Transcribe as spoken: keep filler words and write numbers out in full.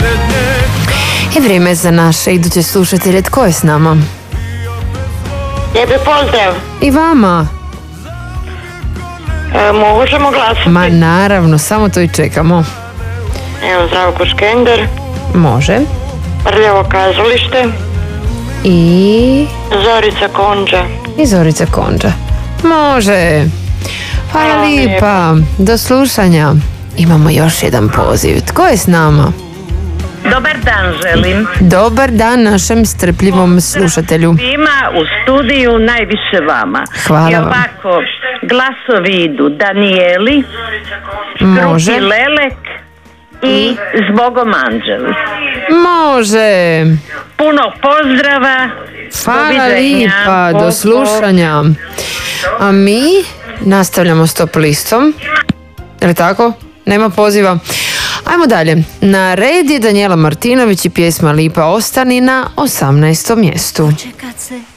I vrijeme za naše iduće slušatelje. Tko je s nama? Lijepi pozdrav. I vama. E, možemo glasati? Ma naravno, samo to i čekamo. Evo, Zdravko Škender. Može. Prljavo kazalište. I... Zorica Konđa. I Zorica Konđa. Može. Hvala lijepa. Do slušanja. Imamo još jedan poziv. Tko je s nama? Dobar dan želim. Dobar dan našem strpljivom slušatelju. Svima u studiju, najviše vama. Hvala I vam. ovako, glasovi idu Danijeli, Može. Krupi Lelek i Zbogom Anđeli. Može. Puno pozdrava. Hvala Doviđenja. lijepa. Do Bog, slušanja. A mi nastavljamo s top listom. Je li tako? Nema poziva. Ajmo dalje. Na red je Danijela Martinović i pjesma Lipa ostani na osamnaestom mjestu. Čekat se